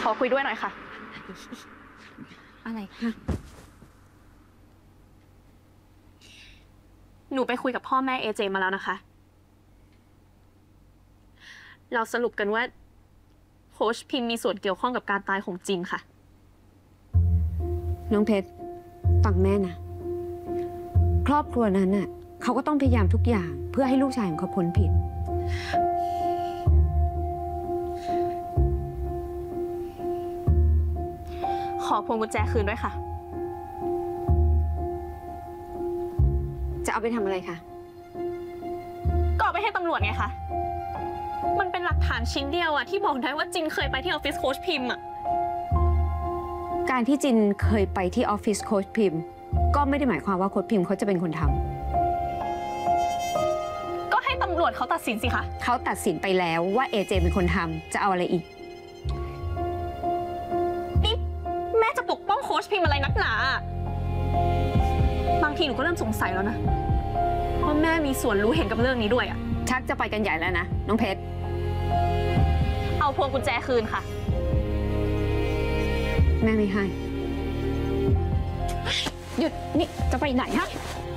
อคุยด้วยหน่อยค่ะอะไรคะหนูไปคุยกับพ่อแม่เอเจมาแล้วนะคะเราสรุปกันว่าโค้ชพิมพ์มีส่วนเกี่ยวข้องกับการตายของจินค่ะน้องเพชรฟังแม่นะครอบครัวนั้นน่ะเขาก็ต้องพยายามทุกอย่างเพื่อให้ลูกชายของเขาพ้นผิดขอพวงกุญแจคืนด้วยค่ะจะเอาไปทำอะไรคะก็เอาไปให้ตำรวจไงคะมันเป็นหลักฐานชิ้นเดียวอะที่บอกได้ว่าจินเคยไปที่ออฟฟิศโค้ชพิมพ์อะการที่จินเคยไปที่ออฟฟิศโค้ชพิมพ์ก็ไม่ได้หมายความว่าโค้ชพิมพ์เขาจะเป็นคนทำก็ให้ตำรวจเขาตัดสินสิคะเขาตัดสินไปแล้วว่าเอเจเป็นคนทำจะเอาอะไรอีกนี่แม่จะปกป้องโค้ชพิมพ์อะไรนักหนาบางทีหนูก็เริ่มสงสัยแล้วนะว่าแม่มีส่วนรู้เห็นกับเรื่องนี้ด้วยอะชักจะไปกันใหญ่แล้วนะน้องเพชรเอาพวงกุญแจคืนค่ะแม่ไม่ให้หยุดนี่จะไปไหนฮะ